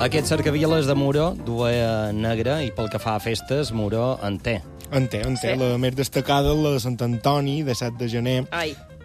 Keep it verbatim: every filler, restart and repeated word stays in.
Aquest cercaviles de Muro duia negra i pel que fa a festes, Muro en té. En té, en té. Sí. La més destacada, la de Sant Antoni, de set de gener, Ai.